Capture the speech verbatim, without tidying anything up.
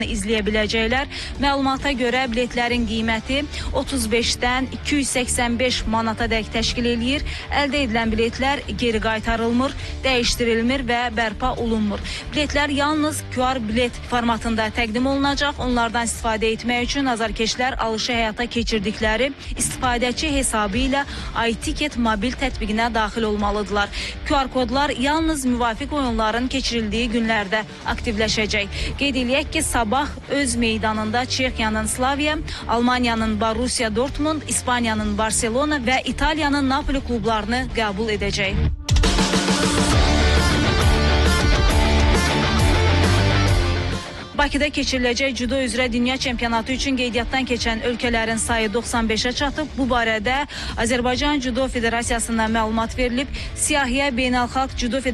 izləyə biləcəklər. Məlumata görə biletlərin qiyməti otuz beşdən iki yüz səksən beş manata dək təşkil eləyir. Əldə edilən biletlər geri qaytarılmır, dəyişdirilmir və bərpa olunmur. Biletlər yalnız Q R bilet formatında təqdim olunacaq. Onlardan istifadə etmək üçün azarkeşlər alışı həyata keçirdikləri istifadəçi hesabı ilə iTicket mobil tətbiqinə daxil olmalıdırlar. Q R kodlar yalnız müvafiq oyunların keçirildiyi günlərdə aktivləşəcək. Qeyd eləyək ki, sabah öz meydanında Çexiyanın Slavia, Almaniyanın Borussia Dortmund, İspaniyanın Barcelona və İtaliyanın Napoli klublarını qəbul edəcək. Bakıda keçiriləcək judo üzrə dünya çempionatı üçün qeydiyyatdan keçən ölkələrin sayı doxsan beşə çatıb. Bu barədə Azərbaycan Judo Federasiyasından məlumat verilib. Siyahıya Beynəlxalq Judo Federasiyasının